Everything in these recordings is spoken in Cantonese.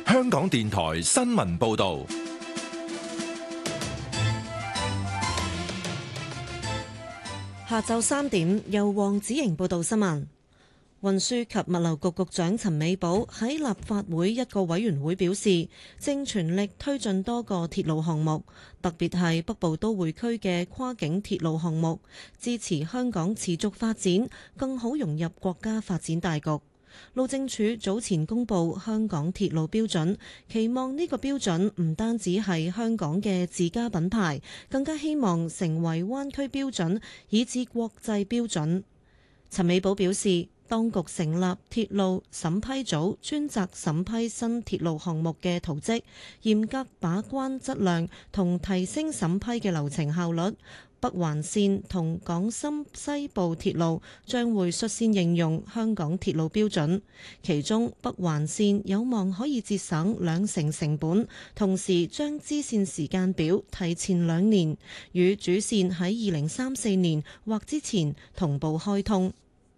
香港電台新聞報道。 下晝3點，由黃子瑩報道新聞。運輸及物流局局長陳美寶喺立法會一個委員會表示，正全力推進多個鐵路項目，特別係北部都會區嘅跨境鐵路項目，支持香港持續發展，更好融入國家發展大局。路政署早前公布香港鐵路標準，期望呢個標準唔單止係香港嘅自家品牌，更加希望成為灣區標準，以至國際標準。陳美寶表示，當局成立鐵路審批組，專責審批新鐵路項目嘅圖則，嚴格把關質量同提升審批嘅流程效率。北環線同港深西部鐵路將會率先應用香港鐵路標準，其中北環線有望可以節省2成成本，同時將支線時間表提前2年，與主線喺2034年或之前同步開通。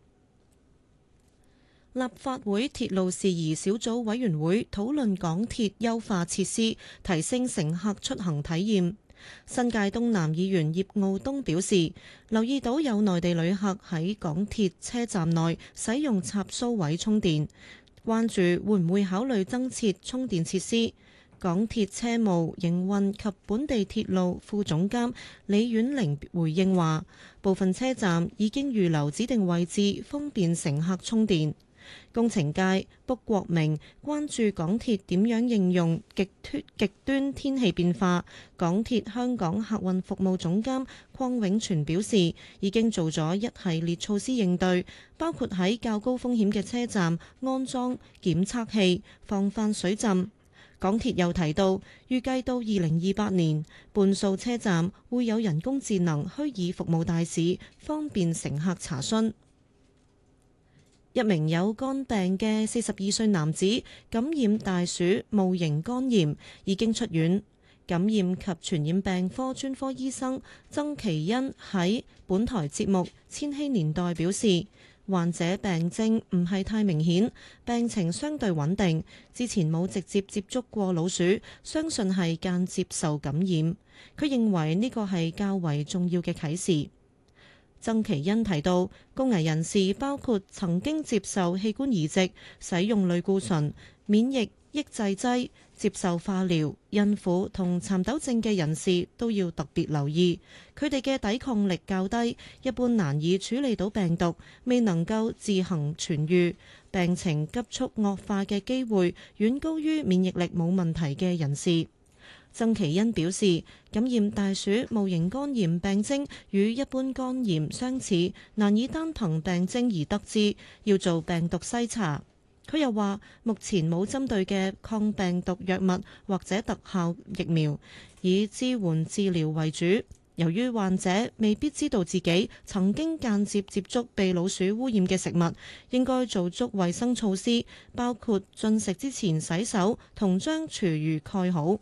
立法會鐵路事宜小組委員會討論港鐵優化設施，提升乘客出行體驗。新界東南議員葉傲東表示，留意到有內地旅客喺港鐵車站內使用插蘇位充電，關注會唔會考慮增設充電設施。港鐵車務營運及本地鐵路副總監李婉玲回應話，部分車站已經預留指定位置，方便乘客充電。工程界卜國明關注港鐵點樣應用極端天氣變化。港鐵香港客運服務總監鄺永全表示，已經做咗一系列措施應對，包括喺較高風險嘅車站安裝檢測器，防範水浸。港鐵又提到，預計到2028年，半數車站會有人工智能虛擬服務大使，方便乘客查詢。一名有肝病嘅42歲男子感染大鼠戊型肝炎，已經出院。感染及傳染病科專科醫生曾其恩喺本台節目《千禧年代》表示，患者病徵唔係太明顯，病情相對穩定，之前冇直接接觸過老鼠，相信係間接受感染。佢認為呢個係較為重要嘅啟示。曾其恩提到，高危人士包括曾經接受器官移植、使用類固醇、免疫抑制劑、接受化療、孕婦同蠶豆症嘅人士都要特別留意。佢哋嘅抵抗力較低，一般難以處理到病毒，未能夠自行痊癒，病情急速惡化嘅機會遠高於免疫力冇問題嘅人士。曾其恩表示，感染大鼠戊型肝炎病徵與一般肝炎相似，難以單憑病徵而得知，要做病毒篩查。佢又話，目前冇針對嘅抗病毒藥物或者特效疫苗，以支援治療為主。由於患者未必知道自己曾經間接接觸被老鼠污染嘅食物，應該做足衛生措施，包括進食之前洗手同將廚餘蓋好。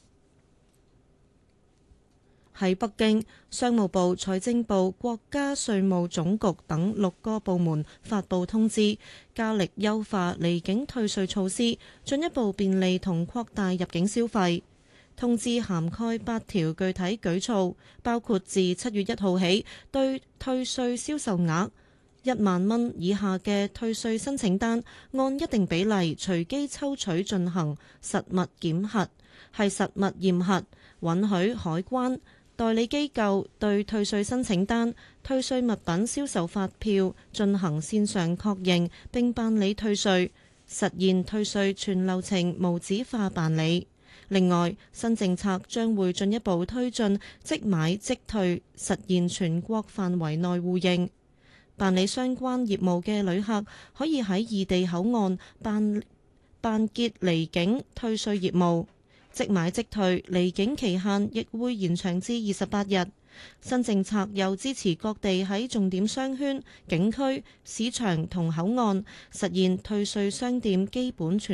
喺北京，商務部、財政部、國家稅務總局等6個部門發布通知，加力優化離境退稅措施，進一步便利同擴大入境消費。通知涵蓋8條具體舉措，包括自7月1號起，對退稅銷售額1萬蚊以下嘅退稅申請單，按一定比例隨機抽取進行實物檢核，係實物驗核，允許海關代理機構對退稅申請單、退稅物品銷售發票進行線上確認並辦理退稅，實現退稅全流程無紙化辦理。另外，新政策將會進一步推進即買即退，實現全國範圍內互認。辦理相關業務嘅旅客可以喺異地口岸辦結離境退稅業務。即買即退，離境期限亦會延長至28日。新政策又支持各地喺重點商圈、景區、市場同口岸實現退稅商店基本全